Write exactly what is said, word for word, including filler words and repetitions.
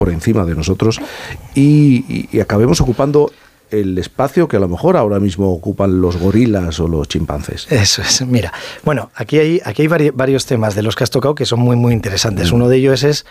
por encima de nosotros y, y, y acabemos ocupando el espacio que a lo mejor ahora mismo ocupan los gorilas o los chimpancés. Eso es, mira. Bueno, aquí hay, aquí hay vari, varios temas de los que has tocado que son muy, muy interesantes. Mm. Uno de ellos es